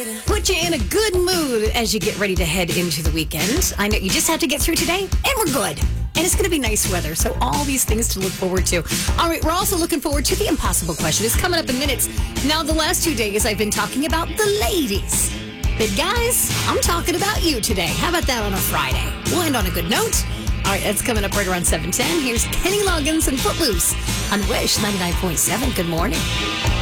Put you in a good mood as you get ready to head into the weekend. I know you just have to get through today, and we're good. And it's going to be nice weather, so all these things to look forward to. All right, we're also looking forward to the impossible question. It's coming up in minutes. Now, the last 2 days, I've been talking about the ladies. But guys, I'm talking about you today. How about that on a Friday? We'll end on a good note. All right, that's coming up right around 7:10. Here's Kenny Loggins and Footloose on Wish 99.7. Good morning.